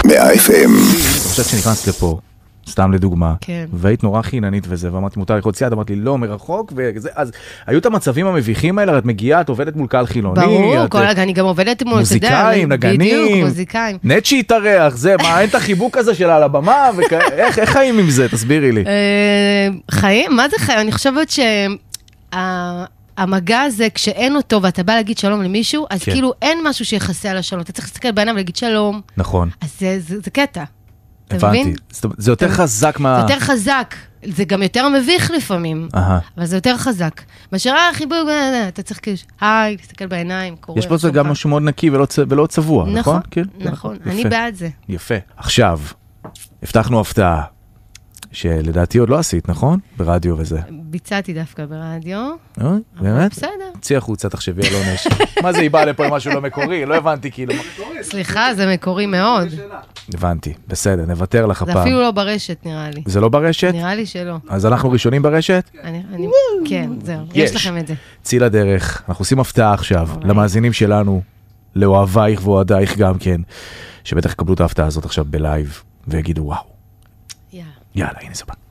100 FM. אני חושב שנכנסת לפה, סתם לדוגמה, כן. והיית נורא חיננית וזה, ואמרתי, מותר ללכות צייד, אמרתי לי, לא, מרחוק, וזה, אז היו את המצבים המביכים האלה, את מגיעה, את עובדת מול קהל חילוני. ברור, את, אני גם עובדת מול, מוזיקאים, נגנים. בדיוק, מוזיקאים. נט שהתארח, זה, מה, אין את החיבוק הזה שלה על הבמה, איך חיים עם זה? תסבירי לי. חיים? מה זה חיים? אני חושבת המגע הזה, כשאין אותו, ואתה בא להגיד שלום למישהו, אז כאילו אין משהו שיחסה על השלום. אתה צריך להסתכל בעיניו ולהגיד שלום. נכון. אז זה קטע. הבנתי. זה יותר חזק מה... זה יותר חזק. זה גם יותר מביך לפעמים. אבל זה יותר חזק. מאשר חיבוק, אתה צריך כאילו, היי, תסתכל בעיניים, קורא. יש פה זה גם משהו מאוד נקי ולא צבוע, נכון? נכון, אני בעד זה. יפה. עכשיו, הבטחנו הפתעה. שלדעתי עוד לא עשית, נכון? ברדיו וזה. ביצעתי דווקא ברדיו. באמת? בסדר. צי החוצה, תחשבי על עונש. מה זה, היא באה לפה עם משהו לא מקורי? לא הבנתי כאילו. סליחה, זה מקורי מאוד. הבנתי, בסדר, נוותר לך הפעם. זה אפילו לא ברשת, נראה לי. זה לא ברשת? נראה לי שלא. אז אנחנו ראשונים ברשת? כן, זהו. יש לכם את זה. צי לדרך, אנחנו עושים הפתעה עכשיו, למאזינים שלנו, לאוהבייך ואוהדייך גם כן, שבטח יקבלו את ההפתעה הזאת עכשיו בלייב, ויגידו וואו. יאללה, הנה זה בא.